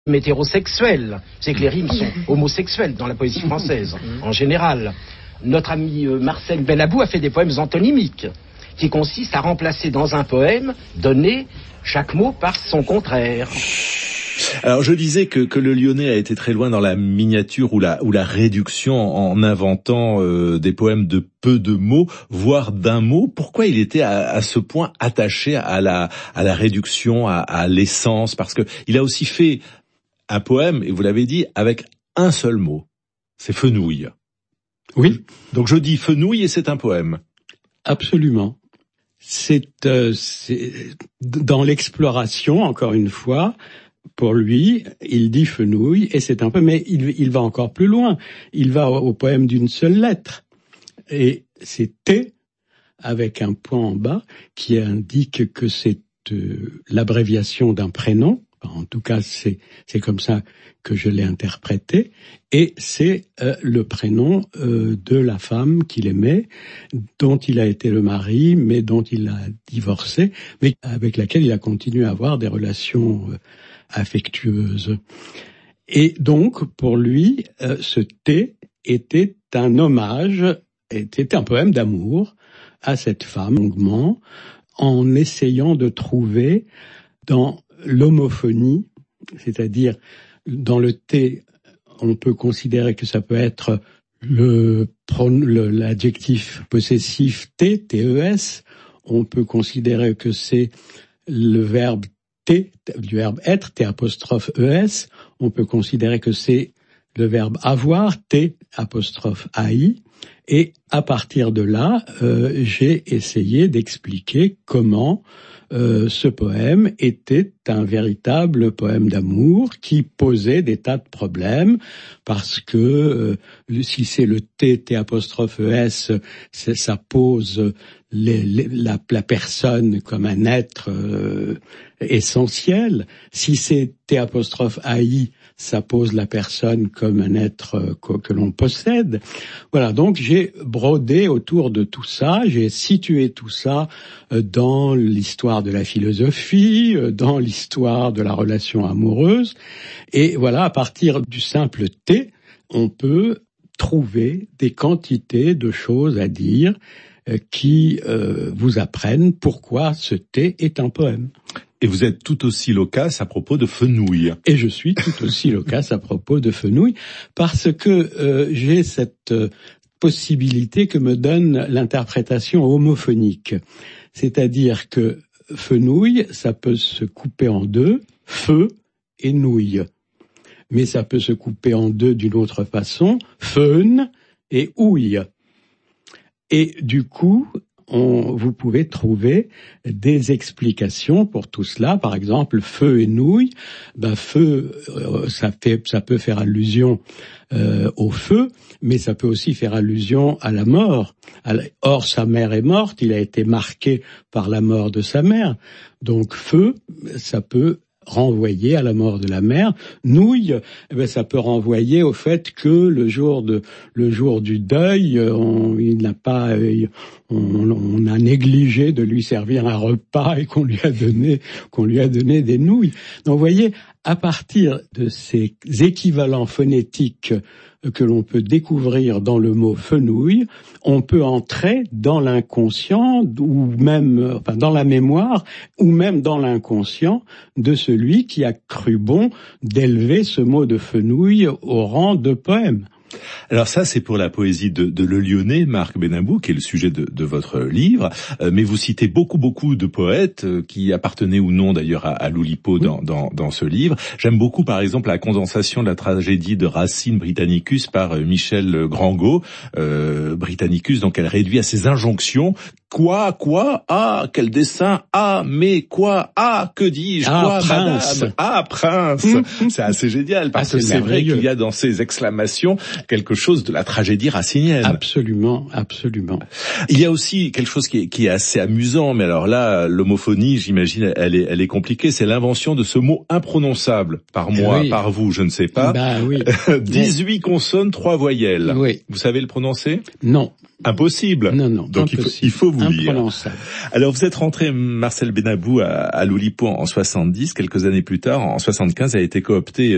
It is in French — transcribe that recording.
hétérosexuel. C'est que les rimes sont homosexuelles dans la poésie française, en général. Notre ami Marcel Benabou a fait des poèmes antonymiques, qui consistent à remplacer dans un poème donné chaque mot par son contraire. Alors je disais que le Lyonnais a été très loin dans la miniature ou la réduction en inventant des poèmes de peu de mots, voire d'un mot. Pourquoi il était à ce point attaché à la réduction, à l'essence? Parce que il a aussi fait un poème, et vous l'avez dit, avec un seul mot. C'est fenouil. Oui. Donc je dis fenouil et c'est un poème. Absolument. C'est dans l'exploration, encore une fois, pour lui, il dit fenouil et c'est un peu, mais il va encore plus loin. Il va au poème d'une seule lettre. Et c'est T, avec un point en bas, qui indique que c'est l'abréviation d'un prénom. En tout cas, c'est comme ça que je l'ai interprété. Et c'est le prénom de la femme qu'il aimait, dont il a été le mari, mais dont il a divorcé, mais avec laquelle il a continué à avoir des relations affectueuses. Et donc, pour lui, ce T était un hommage, était un poème d'amour à cette femme, longuement, en essayant de trouver dans l'homophonie, c'est-à-dire dans le T, on peut considérer que ça peut être l'adjectif possessif T, T-E-S, on peut considérer que c'est le verbe T, du verbe être, T'-E-S, on peut considérer que c'est le verbe avoir, T'-A-I, et à partir de là, j'ai essayé d'expliquer comment ce poème était un véritable poème d'amour qui posait des tas de problèmes parce que si c'est le T'-E-S, ça pose la personne comme un être essentiel. Si c'est T'-AI, ça pose la personne comme un être que l'on possède. Voilà, donc j'ai brodé autour de tout ça, j'ai situé tout ça dans l'histoire de la philosophie, dans l'histoire de la relation amoureuse. Et voilà, à partir du simple T, on peut trouver des quantités de choses à dire qui vous apprennent pourquoi ce T est un poème. Et vous êtes tout aussi loquace à propos de fenouil. Et je suis tout aussi loquace à propos de fenouil, parce que j'ai cette possibilité que me donne l'interprétation homophonique. C'est-à-dire que fenouil, ça peut se couper en deux, feu et nouille. Mais ça peut se couper en deux d'une autre façon, feune et houille. Et du coup, vous pouvez trouver des explications pour tout cela. Par exemple, feu et nouille. Feu, ça peut faire allusion au feu, mais ça peut aussi faire allusion à la mort. Or, sa mère est morte, il a été marqué par la mort de sa mère. Donc, feu, ça peut renvoyer à la mort de la mère. Nouille, ça peut renvoyer au fait que le jour du deuil, on a négligé de lui servir un repas et qu'on lui a donné des nouilles. Donc, vous voyez, à partir de ces équivalents phonétiques que l'on peut découvrir dans le mot fenouil, on peut entrer dans l'inconscient ou même dans la mémoire ou même dans l'inconscient de celui qui a cru bon d'élever ce mot de fenouil au rang de poème. Alors ça, c'est pour la poésie de Le Lyonnais, Marc Benabou, qui est le sujet de votre livre. Mais vous citez beaucoup de poètes qui appartenaient ou non d'ailleurs à l'Oulipo dans ce livre. J'aime beaucoup, par exemple, la condensation de la tragédie de Racine Britannicus par Michel Grangot. Britannicus, donc elle réduit à ses injonctions. Quoi, ah, quel dessin, ah, mais quoi, ah, que dis-je, quoi, prince. Madame, ah, prince. C'est assez génial parce que c'est vrai qu'il y a dans ces exclamations quelque chose de la tragédie racinienne. Absolument, absolument. Il y a aussi quelque chose qui est assez amusant, mais alors là, l'homophonie, j'imagine, elle est compliquée. C'est l'invention de ce mot imprononçable par moi, par vous, je ne sais pas. 18 consonnes, 3 voyelles. Oui. Vous savez le prononcer? Non. Impossible. Non. Donc il faut vous lire. Imprononçable. Alors vous êtes rentré, Marcel Benabou, à l'Oulipo en 70. Quelques années plus tard, en 75, a été coopté